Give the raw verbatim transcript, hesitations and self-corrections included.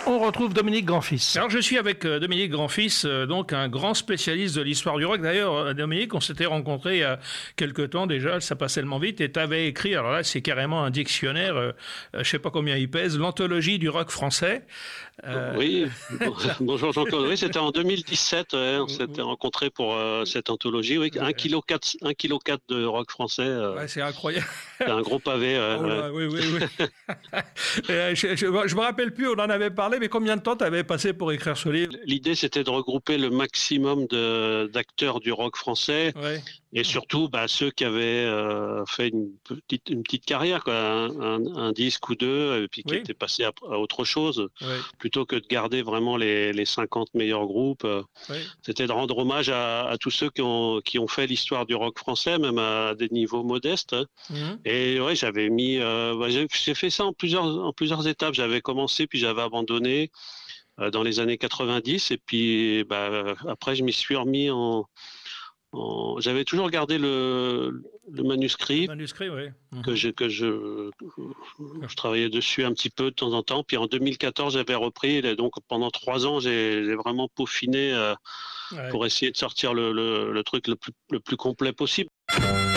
On retrouve Dominique Grand-Fils. Alors je suis avec euh, Dominique Grand-Fils, euh, donc un grand spécialiste de l'histoire du rock. D'ailleurs, euh, Dominique, on s'était rencontrés il y a quelques temps déjà, ça passait tellement vite, et tu avais écrit, alors là c'est carrément un dictionnaire, euh, euh, je sais pas combien il pèse, l'anthologie du rock français. Euh... Oui, bonjour Jean-Claude. Oui, c'était en deux mille dix-sept, ouais, on s'était rencontrés pour euh, cette anthologie. Oui, un virgule quatre kilos de rock français. Euh, ouais, c'est incroyable. C'est un gros pavé. Euh, oh là, ouais. Oui, oui, oui. je, je, je me rappelle plus, on en avait parlé, mais combien de temps tu avais passé pour écrire ce livre? L'idée, c'était de regrouper le maximum de, d'acteurs du rock français. Ouais. Et surtout, bah, ceux qui avaient euh, fait une petite, une petite carrière, quoi, un, un, un disque ou deux, et puis qui oui. étaient passés à, à autre chose, oui. plutôt que de garder vraiment les, les cinquante meilleurs groupes. Oui. C'était de rendre hommage à, à tous ceux qui ont, qui ont fait l'histoire du rock français, même à des niveaux modestes. Mmh. Et ouais, j'avais mis, euh, bah, j'ai, j'ai fait ça en plusieurs, en plusieurs étapes. J'avais commencé, puis j'avais abandonné euh, dans les années quatre-vingt-dix, et puis bah, après, je m'y suis remis en J'avais toujours gardé le, le manuscrit, le manuscrit oui. Mmh. que, je, que je, je travaillais dessus un petit peu de temps en temps. Puis en deux mille quatorze, j'avais repris. Et donc pendant trois ans, j'ai, j'ai vraiment peaufiné euh, ouais. pour essayer de sortir le, le, le truc le plus, le plus complet possible.